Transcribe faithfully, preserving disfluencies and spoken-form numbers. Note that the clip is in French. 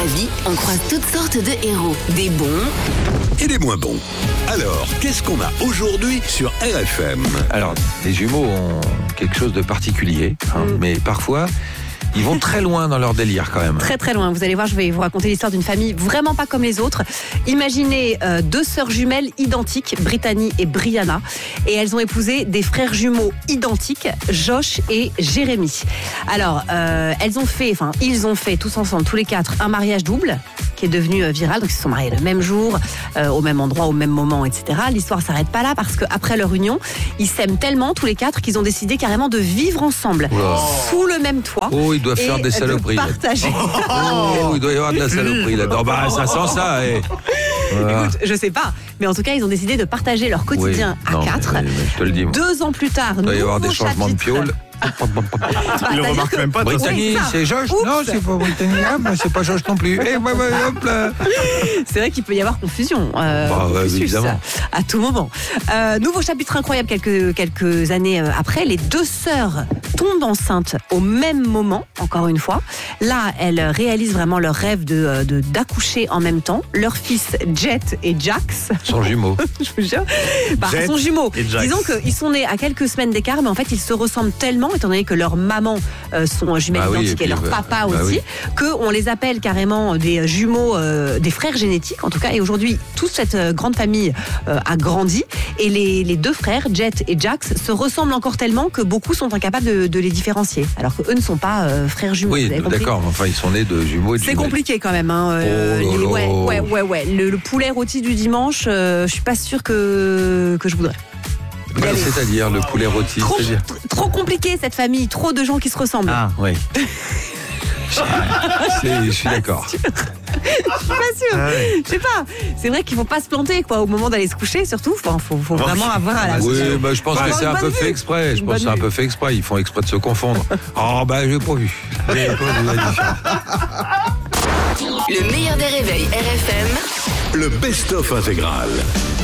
vie, on croise toutes sortes de héros. Des bons et des moins bons. Alors, qu'est-ce qu'on a aujourd'hui sur R F M ? Alors, les jumeaux ont quelque chose de particulier, hein, mm. mais parfois... Ils vont très loin dans leur délire quand même. Très très loin. Vous allez voir, je vais vous raconter l'histoire d'une famille vraiment pas comme les autres. Imaginez euh, deux sœurs jumelles identiques, Brittany et Brianna. Et elles ont épousé des frères jumeaux identiques, Josh et Jérémy. Alors, euh, elles ont fait, enfin, ils ont fait tous ensemble, tous les quatre, un mariage double qui est devenu euh, viral. Donc, ils se sont mariés le même jour, euh, au même endroit, au même moment, et cetera. L'histoire s'arrête pas là parce qu'après leur union, ils s'aiment tellement tous les quatre qu'ils ont décidé carrément de vivre ensemble, oh. sous le même toit. Oh, ils doivent faire des saloperies. Partager. Oh, il doit y avoir de la saloperie là-dedans. Bah, ça sent ça. Et... Voilà. Écoute, je sais pas, mais en tout cas, ils ont décidé de partager leur quotidien oui, non, à quatre. Mais, mais je te le dis, moi. Deux ans plus tard, il doit y avoir des changements chapitre. de piole. Il le remarque même pas. Brittany, oui, c'est Josh. Oups. Non, c'est pas Brittany. Ah, bah, c'est pas Josh non plus. Et bah, bah, hop là. C'est vrai qu'il peut y avoir confusion. Euh, bah, ouais, évidemment. À tout moment. Euh, nouveau chapitre incroyable quelques, quelques années après. Les deux sœurs tombent enceintes au même moment, encore une fois. Là, elles réalisent vraiment leur rêve de, de, d'accoucher en même temps. Leurs fils, Jet et Jax. Sont jumeaux. Je vous jure. Bah, sont jumeaux. Disons qu'ils sont nés à quelques semaines d'écart, mais en fait, ils se ressemblent tellement, étant donné que leurs mamans euh, sont jumelles bah identiques oui, et, et leur bah, papa bah aussi, oui. qu'on les appelle carrément des jumeaux, euh, des frères génétiques en tout cas. Et aujourd'hui, toute cette euh, grande famille euh, a grandi et les, les deux frères, Jet et Jax, se ressemblent encore tellement que beaucoup sont incapables de, de les différencier. Alors qu'eux ne sont pas euh, frères jumeaux. Oui, d'accord. Enfin, ils sont nés de jumeaux et de C'est jumelles. compliqué quand même. Hein, euh, oh, les, oh, ouais, ouais, ouais, ouais. Le, le poulet rôti du dimanche, euh, je suis pas sûre que que je voudrais. Ben, c'est-à-dire le poulet rôti. Trop, c'est-à-dire... trop compliqué cette famille, trop de gens qui se ressemblent. Ah oui. c'est, je suis d'accord. Je suis pas sûre. Ah ouais. Je sais pas. C'est vrai qu'il faut pas se planter quoi au moment d'aller se coucher, surtout. Enfin, faut, faut vraiment avoir à la. Oui, bah, je pense bah, que c'est un peu fait exprès. Je pense que c'est un peu fait exprès. Ils font exprès de se confondre. Oh bah j'ai pas vu. J'ai pas vu la différence. Le meilleur des réveils R F M. Le best-of intégral.